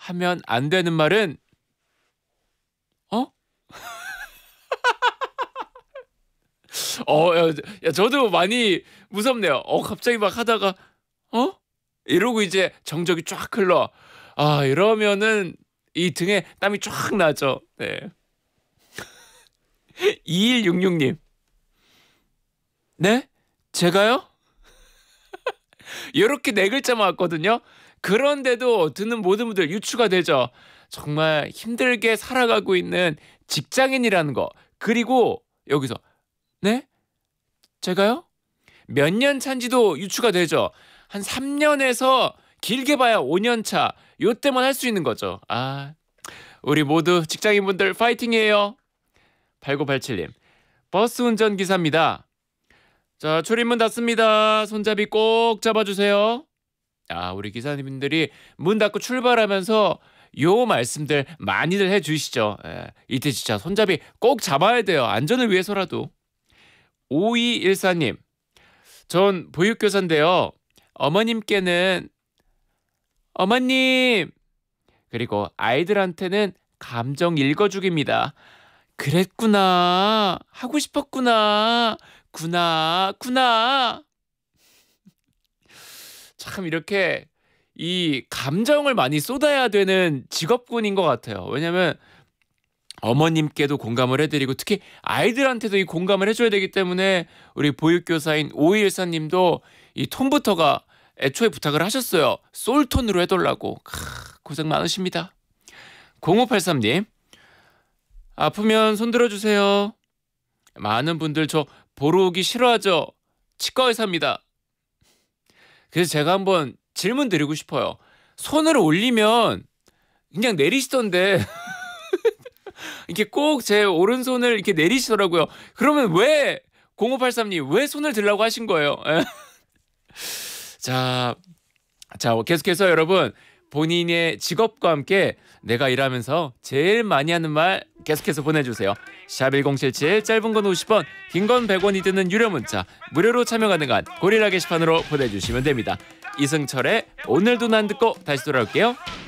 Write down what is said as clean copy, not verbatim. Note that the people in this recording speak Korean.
하면 안 되는 말은 어? 야, 저도 많이 무섭네요. 갑자기 막 하다가 이러고 이제 정적이 쫙 흘러. 이러면은 이 등에 땀이 쫙 나죠. 네. 2166님. 네? 제가요? 이렇게 네 글자만 왔거든요. 그런데도 듣는 모든 분들 유추가 되죠. 정말 힘들게 살아가고 있는 직장인이라는 거. 그리고 여기서 네? 제가요? 몇 년 차인지도 유추가 되죠. 한 3년에서 길게 봐야 5년 차. 요때만 할 수 있는 거죠. 우리 모두 직장인분들 파이팅이에요. 8987님. 버스 운전기사입니다. 자, 출입문 닫습니다. 손잡이 꼭 잡아주세요. 우리 기사님들이 문 닫고 출발하면서 요 말씀들 많이들 해주시죠. 이때 진짜 손잡이 꼭 잡아야 돼요. 안전을 위해서라도. 5214님. 전 보육교사인데요. 어머님께는 어머님, 그리고 아이들한테는 감정 읽어주기입니다. 그랬구나, 하고 싶었구나, 구나. 참 이렇게 이 감정을 많이 쏟아야 되는 직업군인 것 같아요. 왜냐면 어머님께도 공감을 해드리고 특히 아이들한테도 이 공감을 해줘야 되기 때문에 우리 보육교사인 5214님도 이 톤부터가 애초에 부탁을 하셨어요. 솔톤으로 해달라고. 고생 많으십니다. 0583님. 아프면 손 들어주세요. 많은 분들 저 보러 오기 싫어하죠. 치과 의사입니다. 그래서 제가 한번 질문 드리고 싶어요. 손을 올리면 그냥 내리시던데 이렇게 꼭 제 오른손을 이렇게 내리시더라고요. 그러면 왜 0583님 왜 손을 들라고 하신 거예요? 자, 계속해서 여러분 본인의 직업과 함께 내가 일하면서 제일 많이 하는 말 계속해서 보내주세요. 샵1077 짧은 건 50원, 긴 건 100원이 드는 유료 문자 무료로 참여 가능한 고릴라 게시판으로 보내주시면 됩니다. 이승철의 오늘도 난 듣고 다시 돌아올게요.